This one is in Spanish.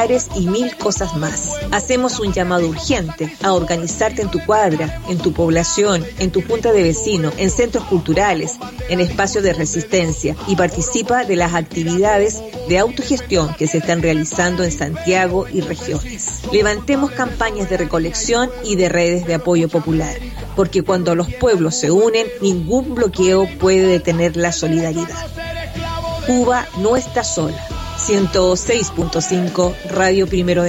y mil cosas más. Hacemos un llamado urgente a organizarte en tu cuadra, en tu población, en tu junta de vecinos, en centros culturales, en espacios de resistencia y participa de las actividades de autogestión que se están realizando en Santiago y regiones. Levantemos campañas de recolección y de redes de apoyo popular, porque cuando los pueblos se unen, ningún bloqueo puede detener la solidaridad. Cuba no está sola. 106.5 Radio Primero de